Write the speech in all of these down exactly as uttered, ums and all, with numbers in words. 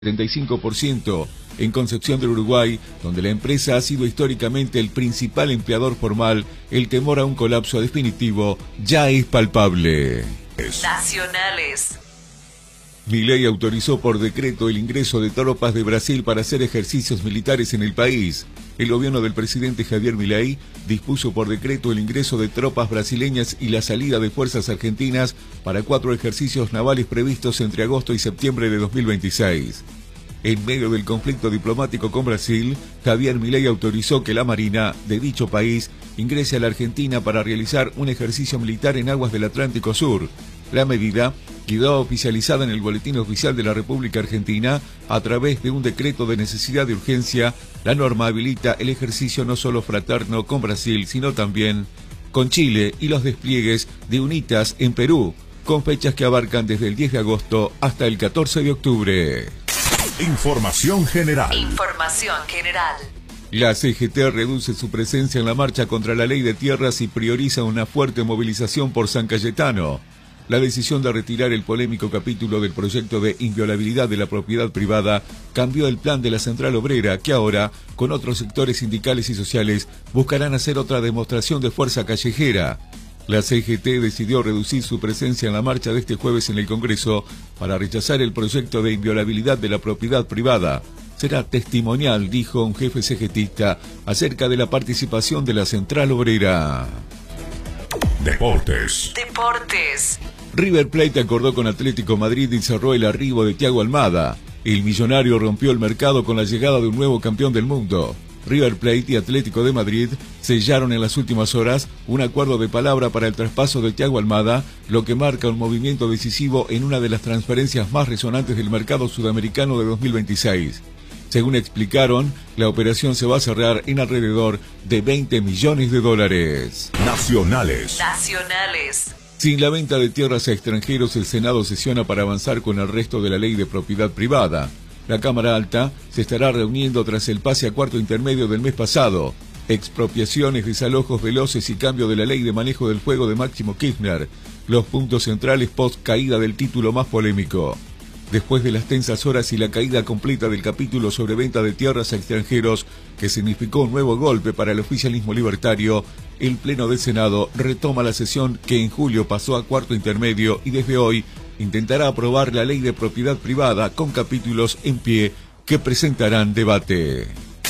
setenta y cinco por ciento. En Concepción del Uruguay, donde la empresa ha sido históricamente el principal empleador formal, el temor a un colapso definitivo ya es palpable. Nacionales. Milei autorizó por decreto el ingreso de tropas de Brasil para hacer ejercicios militares en el país. El gobierno del presidente Javier Milei dispuso por decreto el ingreso de tropas brasileñas y la salida de fuerzas argentinas para cuatro ejercicios navales previstos entre agosto y septiembre de dos mil veintiséis. En medio del conflicto diplomático con Brasil, Javier Milei autorizó que la Marina de dicho país ingrese a la Argentina para realizar un ejercicio militar en aguas del Atlántico Sur. La medida quedó oficializada en el Boletín Oficial de la República Argentina a través de un decreto de necesidad de urgencia. La norma habilita el ejercicio no solo fraterno con Brasil, sino también con Chile y los despliegues de UNITAS en Perú, con fechas que abarcan desde el diez de agosto hasta el catorce de octubre. Información general. Información general. La C G T reduce su presencia en la marcha contra la ley de tierras y prioriza una fuerte movilización por San Cayetano. La decisión de retirar el polémico capítulo del proyecto de inviolabilidad de la propiedad privada cambió el plan de la Central Obrera, que ahora, con otros sectores sindicales y sociales, buscarán hacer otra demostración de fuerza callejera. La C G T decidió reducir su presencia en la marcha de este jueves en el Congreso para rechazar el proyecto de inviolabilidad de la propiedad privada. Será testimonial, dijo un jefe cegetista, acerca de la participación de la Central Obrera. Deportes. Deportes. River Plate acordó con Atlético Madrid y cerró el arribo de Thiago Almada. El millonario rompió el mercado con la llegada de un nuevo campeón del mundo. River Plate y Atlético de Madrid sellaron en las últimas horas un acuerdo de palabra para el traspaso de Thiago Almada, lo que marca un movimiento decisivo en una de las transferencias más resonantes del mercado sudamericano de dos mil veintiséis. Según explicaron, la operación se va a cerrar en alrededor de veinte millones de dólares. Nacionales. Nacionales. Sin la venta de tierras a extranjeros, el Senado sesiona para avanzar con el resto de la ley de propiedad privada. La Cámara Alta se estará reuniendo tras el pase a cuarto intermedio del mes pasado. Expropiaciones, desalojos veloces y cambio de la ley de manejo del fuego de Máximo Kirchner, los puntos centrales post caída del título más polémico. Después de las tensas horas y la caída completa del capítulo sobre venta de tierras a extranjeros, que significó un nuevo golpe para el oficialismo libertario, el Pleno del Senado retoma la sesión que en julio pasó a cuarto intermedio y desde hoy intentará aprobar la ley de propiedad privada con capítulos en pie que presentarán debate.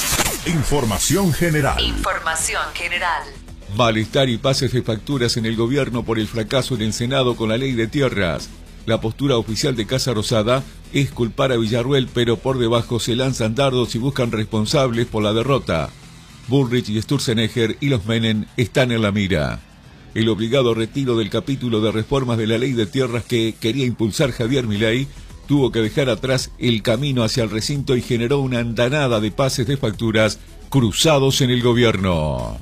Información general. Información general. Malestar y pases de facturas en el gobierno por el fracaso en el Senado con la ley de tierras. La postura oficial de Casa Rosada es culpar a Villarruel, pero por debajo se lanzan dardos y buscan responsables por la derrota. Bullrich y Sturzenegger y los Menem están en la mira. El obligado retiro del capítulo de reformas de la ley de tierras que quería impulsar Javier Milei tuvo que dejar atrás el camino hacia el recinto y generó una andanada de pases de facturas cruzados en el gobierno.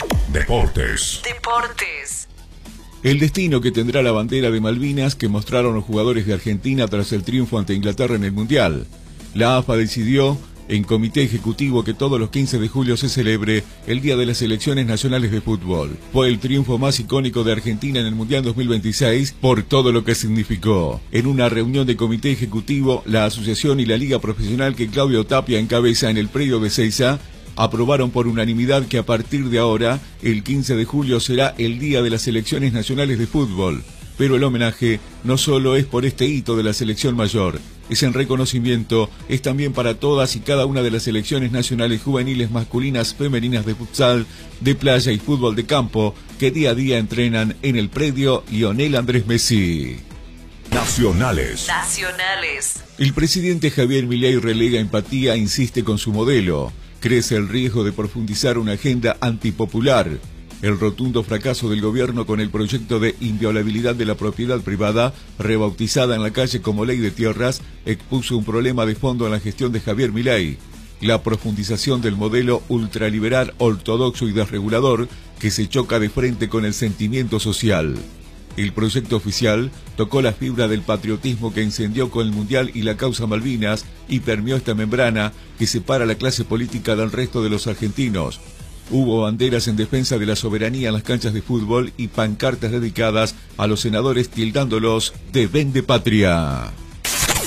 Deportes. Deportes. El destino que tendrá la bandera de Malvinas que mostraron los jugadores de Argentina tras el triunfo ante Inglaterra en el Mundial. La A F A decidió en comité ejecutivo que todos los quince de julio se celebre el Día de las Selecciones Nacionales de Fútbol. Fue el triunfo más icónico de Argentina en el Mundial dos mil veintiséis por todo lo que significó. En una reunión de comité ejecutivo, la asociación y la liga profesional que Claudio Tapia encabeza en el predio de Seiza aprobaron por unanimidad que a partir de ahora, el quince de julio será el Día de las Selecciones Nacionales de Fútbol. Pero el homenaje no solo es por este hito de la selección mayor, es en reconocimiento, es también para todas y cada una de las selecciones nacionales juveniles masculinas, femeninas de futsal, de playa y fútbol de campo, que día a día entrenan en el predio Lionel Andrés Messi. Nacionales. Nacionales. El presidente Javier Milei relega empatía e insiste con su modelo. Crece el riesgo de profundizar una agenda antipopular. El rotundo fracaso del gobierno con el proyecto de inviolabilidad de la propiedad privada, rebautizada en la calle como ley de tierras, expuso un problema de fondo en la gestión de Javier Milei. La profundización del modelo ultraliberal, ortodoxo y desregulador que se choca de frente con el sentimiento social. El proyecto oficial tocó la fibra del patriotismo que encendió con el Mundial y la causa Malvinas y permeó esta membrana que separa a la clase política del resto de los argentinos. Hubo banderas en defensa de la soberanía en las canchas de fútbol y pancartas dedicadas a los senadores tildándolos de vendepatria.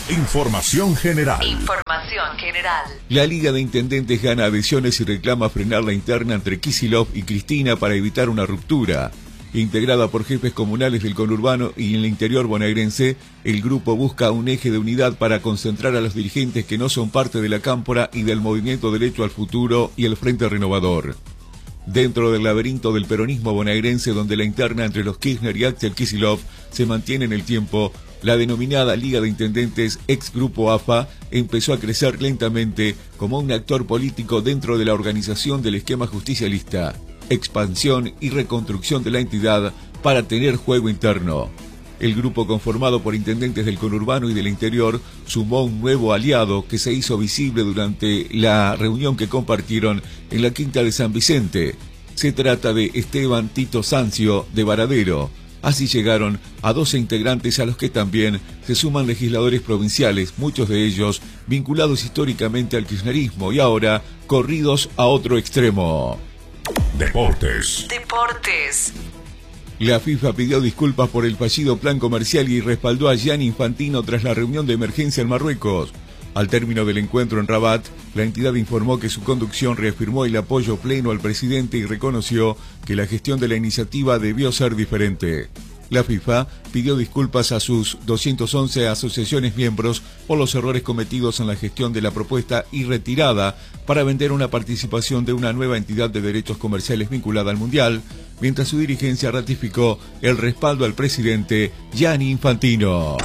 Información general. Información general. La Liga de Intendentes gana adhesiones y reclama frenar la interna entre Kicillof y Cristina para evitar una ruptura. Integrada por jefes comunales del conurbano y en el interior bonaerense, el grupo busca un eje de unidad para concentrar a los dirigentes que no son parte de la Cámpora y del Movimiento Derecho al Futuro y el Frente Renovador. Dentro del laberinto del peronismo bonaerense, donde la interna entre los Kirchner y Axel Kicillof se mantiene en el tiempo, la denominada Liga de Intendentes, ex Grupo A F A, empezó a crecer lentamente como un actor político dentro de la organización del esquema justicialista, expansión y reconstrucción de la entidad para tener juego interno. El grupo, conformado por intendentes del conurbano y del interior, sumó un nuevo aliado que se hizo visible durante la reunión que compartieron en la Quinta de San Vicente. Se trata de Esteban Tito Sancio de Varadero. Así llegaron a doce integrantes, a los que también se suman legisladores provinciales, muchos de ellos vinculados históricamente al kirchnerismo y ahora corridos a otro extremo. Deportes. Deportes. La FIFA pidió disculpas por el fallido plan comercial y respaldó a Gianni Infantino tras la reunión de emergencia en Marruecos. Al término del encuentro en Rabat, la entidad informó que su conducción reafirmó el apoyo pleno al presidente y reconoció que la gestión de la iniciativa debió ser diferente. La FIFA pidió disculpas a sus doscientas once asociaciones miembros por los errores cometidos en la gestión de la propuesta y retirada para vender una participación de una nueva entidad de derechos comerciales vinculada al Mundial, mientras su dirigencia ratificó el respaldo al presidente Gianni Infantino.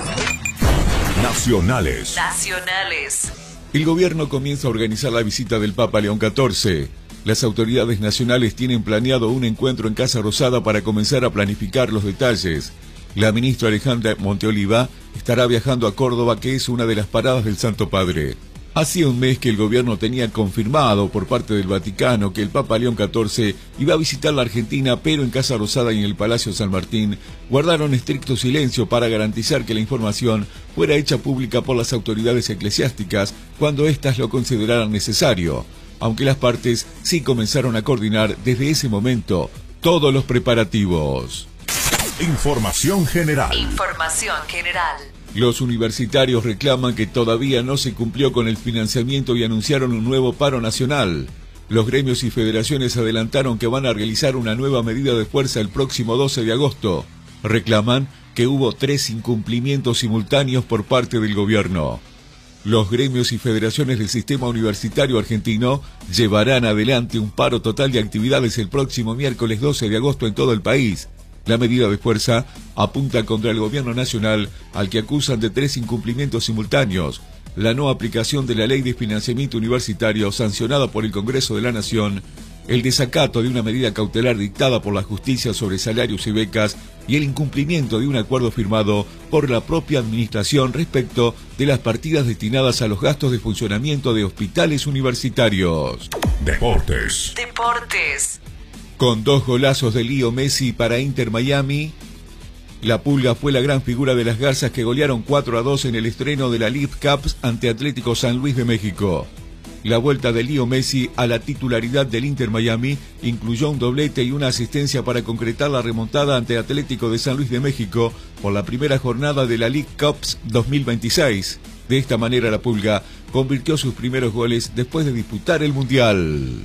Nacionales. Nacionales. El gobierno comienza a organizar la visita del Papa León catorce. Las autoridades nacionales tienen planeado un encuentro en Casa Rosada para comenzar a planificar los detalles. La ministra Alejandra Monteoliva estará viajando a Córdoba, que es una de las paradas del Santo Padre. Hacía un mes que el gobierno tenía confirmado por parte del Vaticano que el Papa León catorce iba a visitar la Argentina, pero en Casa Rosada y en el Palacio San Martín guardaron estricto silencio para garantizar que la información fuera hecha pública por las autoridades eclesiásticas cuando éstas lo consideraran necesario, aunque las partes sí comenzaron a coordinar desde ese momento todos los preparativos. Información general. Información general. Los universitarios reclaman que todavía no se cumplió con el financiamiento y anunciaron un nuevo paro nacional. Los gremios y federaciones adelantaron que van a realizar una nueva medida de fuerza el próximo doce de agosto. Reclaman que hubo tres incumplimientos simultáneos por parte del gobierno. Los gremios y federaciones del sistema universitario argentino llevarán adelante un paro total de actividades el próximo miércoles doce de agosto en todo el país. La medida de fuerza apunta contra el gobierno nacional, al que acusan de tres incumplimientos simultáneos: la no aplicación de la ley de financiamiento universitario sancionada por el Congreso de la Nación, el desacato de una medida cautelar dictada por la justicia sobre salarios y becas y el incumplimiento de un acuerdo firmado por la propia administración respecto de las partidas destinadas a los gastos de funcionamiento de hospitales universitarios. Deportes. Deportes. Con dos golazos de Leo Messi para Inter Miami, la Pulga fue la gran figura de las Garzas, que golearon cuatro a dos en el estreno de la League Cup ante Atlético San Luis de México. La vuelta de Leo Messi a la titularidad del Inter Miami incluyó un doblete y una asistencia para concretar la remontada ante Atlético de San Luis de México por la primera jornada de la League Cup dos mil veintiséis. De esta manera, la Pulga convirtió sus primeros goles después de disputar el Mundial.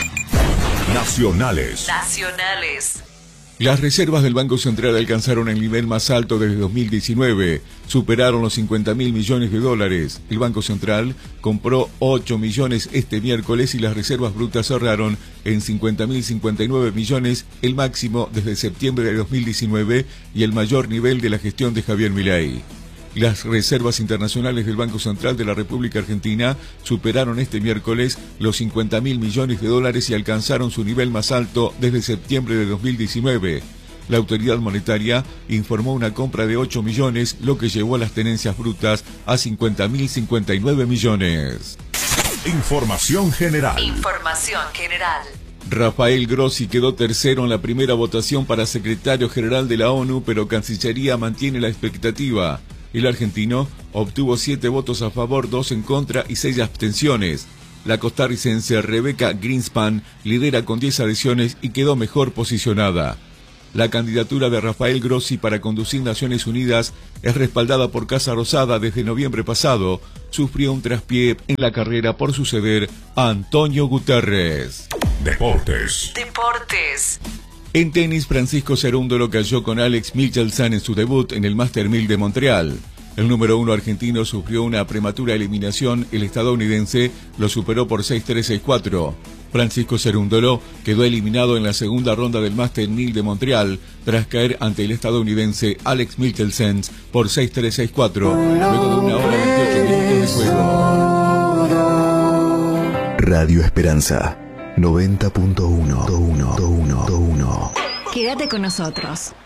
Nacionales. Nacionales. Las reservas del Banco Central alcanzaron el nivel más alto desde dos mil diecinueve, superaron los cincuenta mil millones de dólares. El Banco Central compró ocho millones este miércoles y las reservas brutas cerraron en cincuenta mil cincuenta y nueve millones, el máximo desde septiembre de dos mil diecinueve y el mayor nivel de la gestión de Javier Milei. Las reservas internacionales del Banco Central de la República Argentina superaron este miércoles los cincuenta mil millones de dólares y alcanzaron su nivel más alto desde septiembre de dos mil diecinueve. La autoridad monetaria informó una compra de ocho millones, lo que llevó a las tenencias brutas a cincuenta mil cincuenta y nueve millones. Información general. Información general. Rafael Grossi quedó tercero en la primera votación para secretario general de la ONU, pero Cancillería mantiene la expectativa. El argentino obtuvo siete votos a favor, dos en contra y seis abstenciones. La costarricense Rebecca Greenspan lidera con diez adhesiones y quedó mejor posicionada. La candidatura de Rafael Grossi para conducir Naciones Unidas es respaldada por Casa Rosada desde noviembre pasado. Sufrió un traspié en la carrera por suceder a Antonio Guterres. Deportes. Deportes. En tenis, Francisco Cerúndolo cayó con Alex Michelsen en su debut en el Master mil de Montreal. El número uno argentino sufrió una prematura eliminación. El estadounidense lo superó por seis tres seis cuatro. Francisco Cerúndolo quedó eliminado en la segunda ronda del Master mil de Montreal tras caer ante el estadounidense Alex Michelsen por seis tres seis cuatro, luego de una hora veintiocho minutos de juego. Radio Esperanza noventa punto uno. Quédate con nosotros.